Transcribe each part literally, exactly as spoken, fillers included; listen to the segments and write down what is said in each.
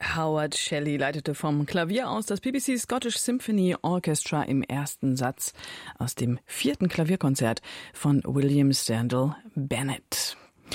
Howard Shelley leitete vom Klavier aus das B B C Scottish Symphony Orchestra im ersten Satz aus dem vierten Klavierkonzert von William Sterndal Bennett.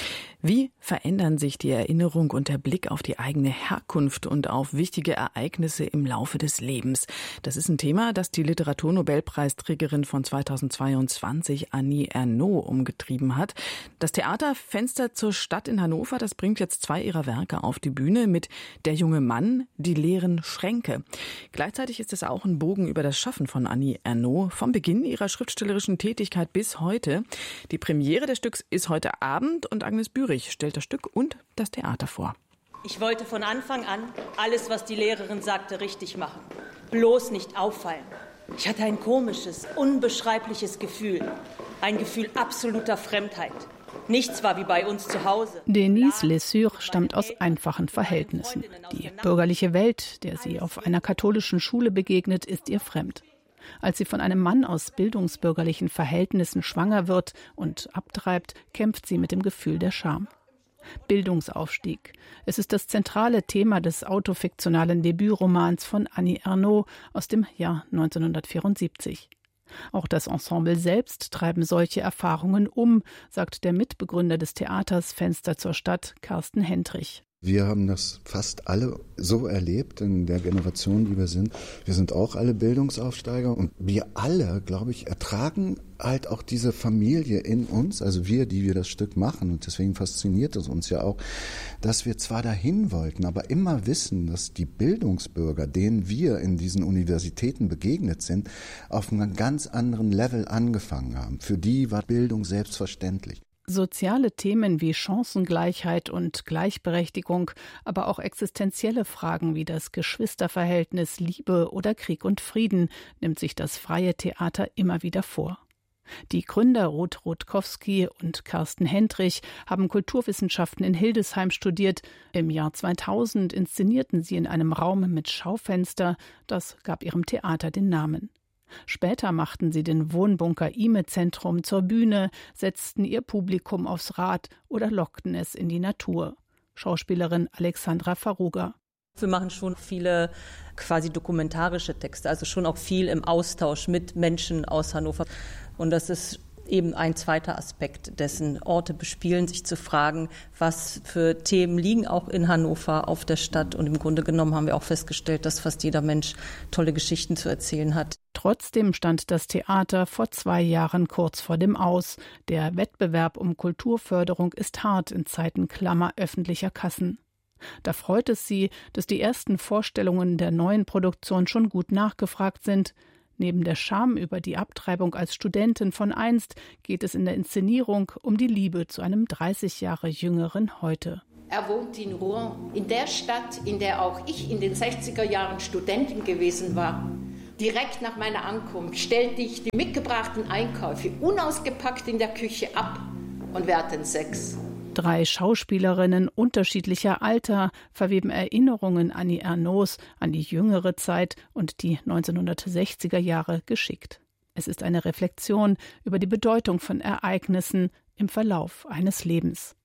Wie verändern sich die Erinnerung und der Blick auf die eigene Herkunft und auf wichtige Ereignisse im Laufe des Lebens? Das ist ein Thema, das die Literaturnobelpreisträgerin von zweitausendzweiundzwanzig, Annie Ernaux, umgetrieben hat. Das Theater Fenster zur Stadt in Hannover, das bringt jetzt zwei ihrer Werke auf die Bühne mit Der junge Mann, die leeren Schränke. Gleichzeitig ist es auch ein Bogen über das Schaffen von Annie Ernaux vom Beginn ihrer schriftstellerischen Tätigkeit bis heute. Die Premiere des Stücks ist heute Abend und Agnes Bührig stellt das Stück und das Theater vor. Ich wollte von Anfang an alles, was die Lehrerin sagte, richtig machen. Bloß nicht auffallen. Ich hatte ein komisches, unbeschreibliches Gefühl. Ein Gefühl absoluter Fremdheit. Nichts war wie bei uns zu Hause. Denise Lesure stammt aus einfachen Verhältnissen. Die bürgerliche Welt, der sie auf einer katholischen Schule begegnet, ist ihr fremd. Als sie von einem Mann aus bildungsbürgerlichen Verhältnissen schwanger wird und abtreibt, kämpft sie mit dem Gefühl der Scham. Bildungsaufstieg. Es ist das zentrale Thema des autofiktionalen Debütromans von Annie Ernaux aus dem Jahr neunzehnhundertvierundsiebzig. Auch das Ensemble selbst treiben solche Erfahrungen um, sagt der Mitbegründer des Theaters Fenster zur Stadt, Carsten Hendrich. Wir haben das fast alle so erlebt in der Generation, die wir sind. Wir sind auch alle Bildungsaufsteiger und wir alle, glaube ich, ertragen halt auch diese Familie in uns, also wir, die wir das Stück machen. Und deswegen fasziniert es uns ja auch, dass wir zwar dahin wollten, aber immer wissen, dass die Bildungsbürger, denen wir in diesen Universitäten begegnet sind, auf einem ganz anderen Level angefangen haben. Für die war Bildung selbstverständlich. Soziale Themen wie Chancengleichheit und Gleichberechtigung, aber auch existenzielle Fragen wie das Geschwisterverhältnis, Liebe oder Krieg und Frieden nimmt sich das Freie Theater immer wieder vor. Die Gründer Ruth Rutkowski und Carsten Hendrich haben Kulturwissenschaften in Hildesheim studiert. Im Jahr zweitausend inszenierten sie in einem Raum mit Schaufenster. Das gab ihrem Theater den Namen. Später machten sie den Wohnbunker Ime-Zentrum zur Bühne, setzten ihr Publikum aufs Rad oder lockten es in die Natur. Schauspielerin Alexandra Farruga. Wir machen schon viele quasi dokumentarische Texte, also schon auch viel im Austausch mit Menschen aus Hannover. Und das ist eben ein zweiter Aspekt dessen, Orte bespielen, sich zu fragen, was für Themen liegen auch in Hannover auf der Stadt. Und im Grunde genommen haben wir auch festgestellt, dass fast jeder Mensch tolle Geschichten zu erzählen hat. Trotzdem stand das Theater vor zwei Jahren kurz vor dem Aus. Der Wettbewerb um Kulturförderung ist hart in Zeiten klammer öffentlicher Kassen. Da freut es sie, dass die ersten Vorstellungen der neuen Produktion schon gut nachgefragt sind. Neben der Scham über die Abtreibung als Studentin von einst geht es in der Inszenierung um die Liebe zu einem dreißig Jahre jüngeren heute. Er wohnt in Rouen, in der Stadt, in der auch ich in den sechziger Jahren Studentin gewesen war. Direkt nach meiner Ankunft stellte ich die mitgebrachten Einkäufe unausgepackt in der Küche ab und wir hatten Sex. Drei Schauspielerinnen unterschiedlicher Alter verweben Erinnerungen an Annie Ernaux, an die jüngere Zeit und die neunzehnhundertsechziger Jahre geschickt. Es ist eine Reflexion über die Bedeutung von Ereignissen im Verlauf eines Lebens.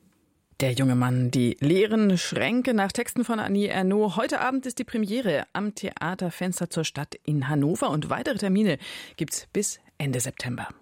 Der junge Mann, die leeren Schränke nach Texten von Annie Ernaux. Heute Abend ist die Premiere am Theater Fenster zur Stadt in Hannover und weitere Termine gibt's bis Ende September.